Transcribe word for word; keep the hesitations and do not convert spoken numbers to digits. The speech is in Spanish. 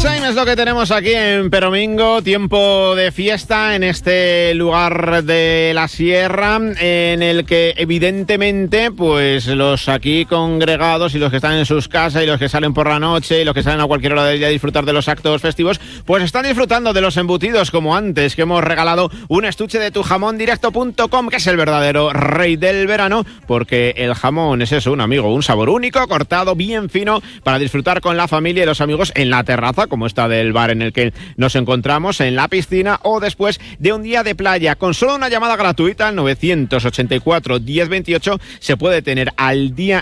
Time es lo que tenemos aquí en Peromingo, tiempo de fiesta en este lugar de la sierra, en el que evidentemente pues los aquí congregados y los que están en sus casas y los que salen por la noche y los que salen a cualquier hora del día a disfrutar de los actos festivos, pues están disfrutando de los embutidos como antes, que hemos regalado un estuche de tu jamón directo punto com, que es el verdadero rey del verano, porque el jamón es eso, un amigo, un sabor único, cortado bien fino para disfrutar con la familia y los amigos en la terraza, como esta del bar en el que nos encontramos, en la piscina o después de un día de playa. Con solo una llamada gratuita al nueve ocho cuatro, diez veintiocho se puede tener al día